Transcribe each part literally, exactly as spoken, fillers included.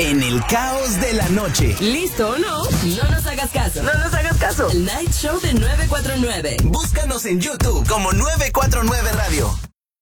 en el caos de la noche. ¿Listo o no? No nos hagas caso. No nos hagas caso. El Night Show de nueve cuatro nueve. Búscanos en YouTube como nueve cuatro nueve Radio.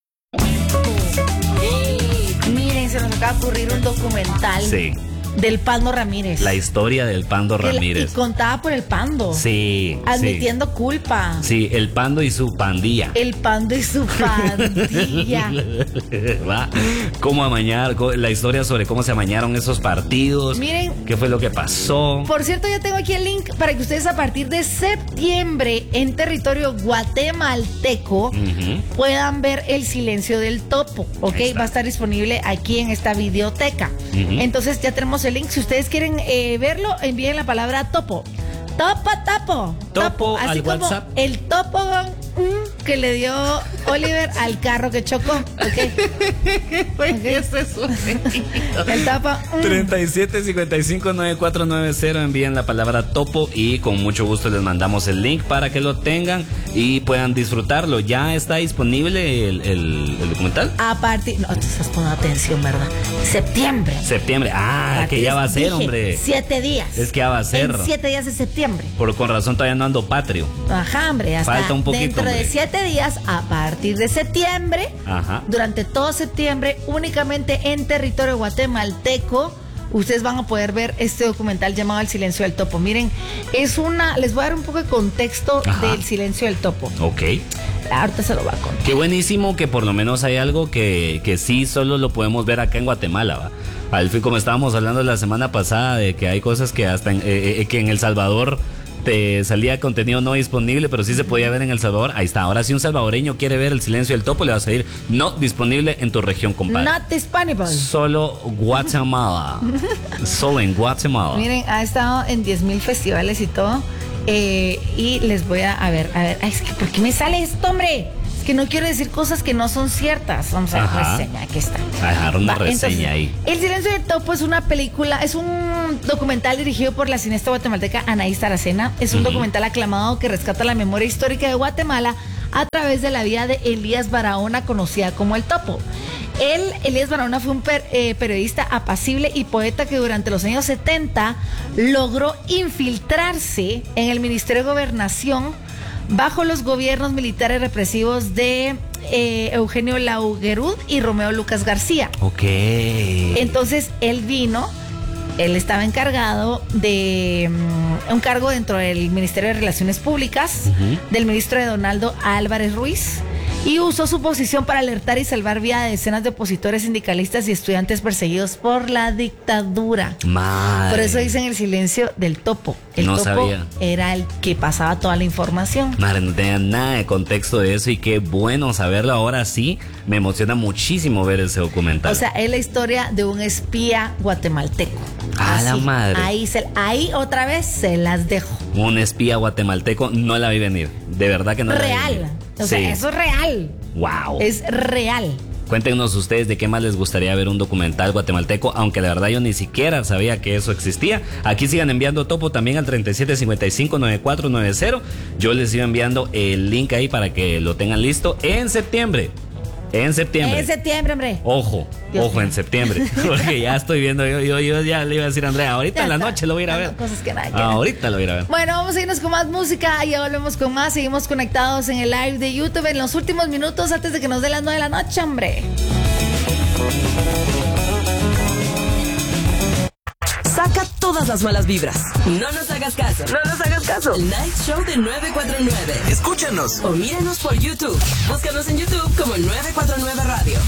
Miren, se nos acaba de ocurrir un documental. Sí. Del Pando Ramírez. La historia del Pando El- Ramírez. y contada por el Pando. Sí. Admitiendo sí. culpa. Sí, el Pando y su pandilla. El Pando y su pandilla. Va. Cómo amañar, co- la historia sobre cómo se amañaron esos partidos. Miren. ¿Qué fue lo que pasó? Por cierto, ya tengo aquí el link para que ustedes a partir de septiembre en territorio guatemalteco Ujú. puedan ver El Silencio del Topo, ¿ok? Ahí está. Va a estar disponible aquí en esta videoteca. Ujú. Entonces ya tenemos el link. Si ustedes quieren eh, verlo, envíen la palabra topo. Topo, topo. Topo Así al como WhatsApp. el topo mm, que le dio Oliver al carro que chocó, ¿ok? ¿Qué es eso? El topo. mm. treinta y siete cincuenta y cinco noventa y cuatro noventa, envíen la palabra topo y con mucho gusto les mandamos el link para que lo tengan y puedan disfrutarlo. Ya está disponible el, el- el documental. A partir. No, te estás poniendo atención, ¿verdad? Septiembre. Septiembre. Ah, que ya va a ser, Dije, hombre. Siete días. Es que ya va a ser. En siete días de septiembre. Por con razón todavía no ando patrio. Ajá, hombre, hasta Falta un poquito, dentro de hombre. siete días, a partir de septiembre, Ajá. durante todo septiembre, únicamente en territorio guatemalteco, ustedes van a poder ver este documental llamado El Silencio del Topo. Miren, es una, les voy a dar un poco de contexto Ajá. del Silencio del Topo. Ok. Ahorita se lo va a contar. Qué buenísimo que por lo menos hay algo que, que sí solo lo podemos ver acá en Guatemala, ¿va? Al fin, como estábamos hablando la semana pasada de que hay cosas que hasta en, eh, eh, que en El Salvador te salía contenido no disponible, pero sí se podía ver en El Salvador. Ahí está. Ahora si un salvadoreño quiere ver El Silencio del Topo, le vas a decir no disponible en tu región, compadre. Not disponible. Solo Guatemala. Solo en Guatemala. Miren, ha estado en diez mil festivales y todo. eh, y les voy a, a ver, a ver. Ay, es que, ¿por qué me sale esto, hombre? Es que no quiero decir cosas que no son ciertas. Vamos a ver, Ajá. reseña, aquí está. A dejar una Va, reseña entonces, ahí. El Silencio del Topo es una película, es un documental dirigido por la cineasta guatemalteca Anaís Taracena. Es un Ujú. documental aclamado que rescata la memoria histórica de Guatemala a través de la vida de Elías Barahona, conocida como El Topo. Él, Elías Barahona, fue un per- eh, periodista apacible y poeta que durante los años setenta logró infiltrarse en el Ministerio de Gobernación bajo los gobiernos militares represivos de eh, Eugenio Laugerud y Romeo Lucas García. Ok. Entonces él vino, él estaba encargado de mm, un cargo dentro del Ministerio de Relaciones Públicas, Ujú. del ministro de Donaldo Álvarez Ruiz, y usó su posición para alertar y salvar vida de decenas de opositores, sindicalistas y estudiantes perseguidos por la dictadura. Madre. Por eso dicen El Silencio del Topo. El No Topo sabía. era el que pasaba toda la información. Madre, no tenía nada de contexto de eso y qué bueno saberlo. Ahora sí, me emociona muchísimo ver ese documental. O sea, es la historia de un espía guatemalteco. A la madre. Ahí, se, ahí otra vez se las dejo. Un espía guatemalteco, no la vi venir. De verdad que no la vi Real. venir. O sea, Sí. eso es real. Wow. Es real. Cuéntenos ustedes de qué más les gustaría ver un documental guatemalteco, aunque la verdad yo ni siquiera sabía que eso existía. Aquí sigan enviando topo también al treinta y siete cincuenta y cinco noventa y cuatro noventa. Yo les sigo enviando el link ahí para que lo tengan listo en septiembre. En septiembre. En septiembre, hombre. Ojo, Dios ojo mío. en septiembre. Porque ya estoy viendo, yo, yo, yo ya le iba a decir a Andrea, ahorita Ya en la está. noche lo voy a ir a ver. Cosas que nada que ver. Ahorita lo voy a ir a ver. Bueno, vamos a irnos con más música. Ya volvemos con más. Seguimos conectados en el live de YouTube en los últimos minutos antes de que nos dé las nueve de la noche, hombre. Saca todas las malas vibras. No nos hagas caso. No nos hagas caso. El Night Show de nueve cuatro nueve. Escúchanos. O míranos por YouTube. Búscanos en YouTube como nueve cuatro nueve Radio.